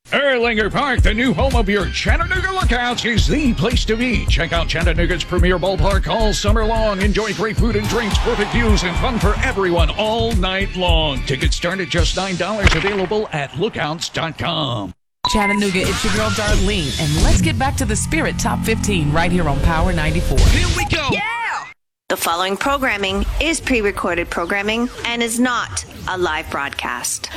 Erlanger Park, the new home of your Chattanooga Lookouts, is the place to be. Check out Chattanooga's premier ballpark all summer long. Enjoy great food and drinks, perfect views, and fun for everyone all night long. Tickets start at just $9, available at lookouts.com. Chattanooga, it's your girl Darlene, and let's get back to the Spirit Top 15 right here on Power 94. Here we go. Yeah! The following programming is pre-recorded programming and is not a live broadcast.